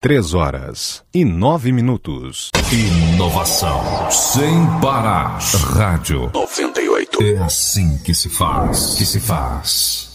3h09. Inovação sem parar. Rádio 98. É assim que se faz.